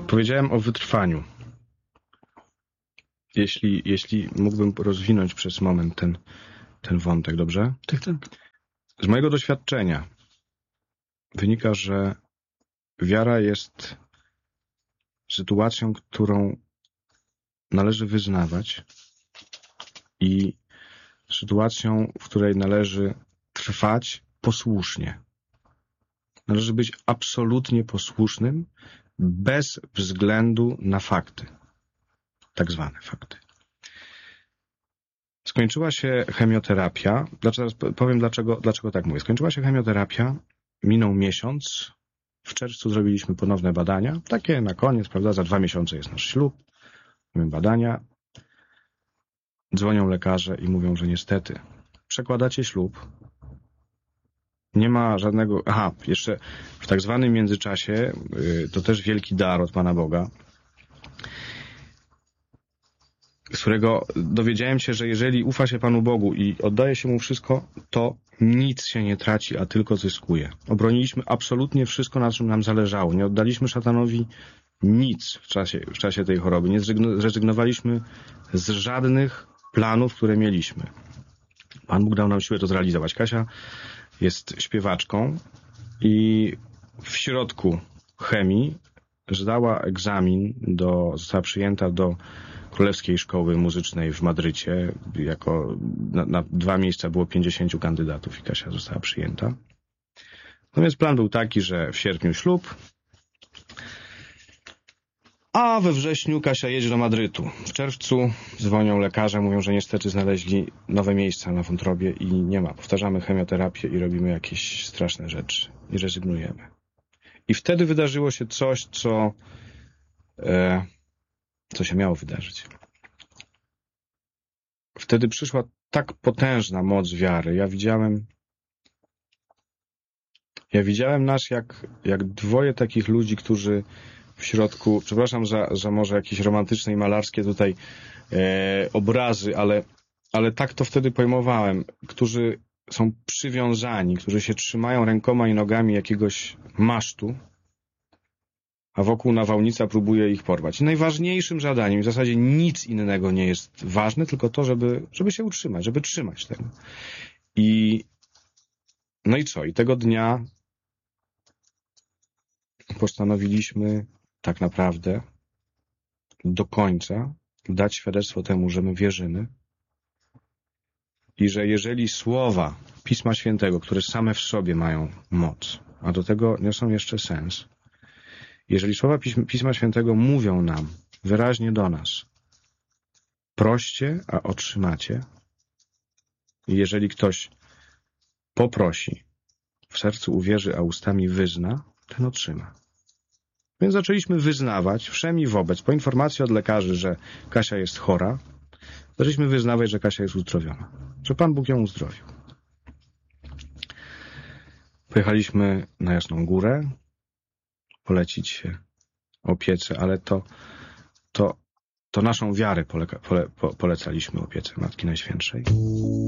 Powiedziałem o wytrwaniu. Jeśli mógłbym rozwinąć przez moment ten wątek, dobrze? Tak. Z mojego doświadczenia wynika, że wiara jest sytuacją, którą należy wyznawać i sytuacją, w której należy trwać posłusznie. Należy być absolutnie posłusznym, bez względu na fakty. Tak zwane fakty. Skończyła się chemioterapia. Powiem dlaczego tak mówię. Skończyła się chemioterapia, minął miesiąc. W czerwcu zrobiliśmy ponowne badania. Takie na koniec, prawda? Za 2 miesiące jest nasz ślub. Robimy badania. Dzwonią lekarze i mówią, że niestety przekładacie ślub. Nie ma żadnego... jeszcze w tak zwanym międzyczasie, to też wielki dar od Pana Boga, z którego dowiedziałem się, że jeżeli ufa się Panu Bogu i oddaje się Mu wszystko, to nic się nie traci, a tylko zyskuje. Obroniliśmy absolutnie wszystko, na czym nam zależało. Nie oddaliśmy szatanowi nic w czasie tej choroby. Nie zrezygnowaliśmy z żadnych planów, które mieliśmy. Pan Bóg dał nam siłę to zrealizować. Kasia jest śpiewaczką i w środku chemii zdała egzamin, została przyjęta do Królewskiej Szkoły Muzycznej w Madrycie. Na 2 miejsca było 50 kandydatów i Kasia została przyjęta. Natomiast plan był taki, że w sierpniu ślub, a we wrześniu Kasia jedzie do Madrytu. W czerwcu dzwonią lekarze, mówią, że niestety znaleźli nowe miejsca na wątrobie i nie ma. Powtarzamy chemioterapię i robimy jakieś straszne rzeczy i rezygnujemy. I wtedy wydarzyło się coś, co się miało wydarzyć. Wtedy przyszła tak potężna moc wiary. Ja widziałem nas jak dwoje takich ludzi, którzy w środku, przepraszam za może jakieś romantyczne i malarskie tutaj obrazy, ale tak to wtedy pojmowałem, którzy są przywiązani, którzy się trzymają rękoma i nogami jakiegoś masztu, a wokół nawałnica próbuje ich porwać. I najważniejszym zadaniem, w zasadzie nic innego nie jest ważne, tylko to, żeby się utrzymać, żeby trzymać tego. No i co? I tego dnia postanowiliśmy tak naprawdę do końca dać świadectwo temu, że my wierzymy i że jeżeli słowa Pisma Świętego, które same w sobie mają moc, a do tego niosą jeszcze sens, jeżeli słowa Pisma Świętego mówią nam wyraźnie do nas, proście, a otrzymacie, i jeżeli ktoś poprosi, w sercu uwierzy, a ustami wyzna, ten otrzyma. Więc zaczęliśmy wyznawać wszem i wobec, po informacji od lekarzy, że Kasia jest chora, zaczęliśmy wyznawać, że Kasia jest uzdrowiona, że Pan Bóg ją uzdrowił. Pojechaliśmy na Jasną Górę, polecić się opiece, ale to naszą wiarę polecaliśmy opiece Matki Najświętszej.